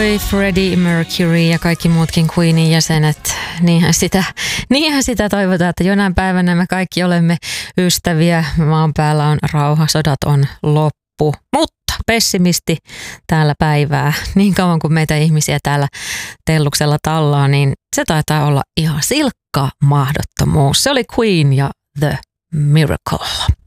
Boy, Freddie Mercury ja kaikki muutkin Queenin jäsenet. Niinhän sitä toivotaan, että jonain päivänä me kaikki olemme ystäviä. Maan päällä on rauha, sodat on loppu. Mutta pessimisti täällä päivää. Niin kauan kuin meitä ihmisiä täällä telluksella tallaa, niin se taitaa olla ihan silkka mahdottomuus. Se oli Queen ja The Miracle.